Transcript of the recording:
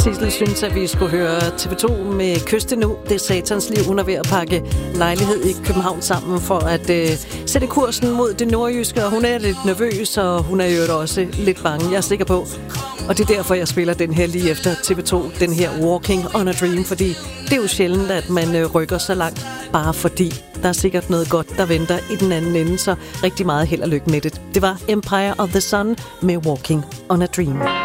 Sissel synes, at vi skulle høre TV2 med Kyste nu. Det er satans liv. Hun er ved at pakke lejlighed i København sammen for at sætte kursen mod det nordjyske. Og hun er lidt nervøs, og hun er jo også lidt bange, jeg er sikker på. Og det er derfor, jeg spiller den her lige efter TV2, den her Walking on a Dream. Fordi det er jo sjældent, at man rykker så langt, bare fordi der er sikkert noget godt, der venter i den anden ende. Så rigtig meget held og lykke med det. Det var Empire of the Sun med Walking on a Dream.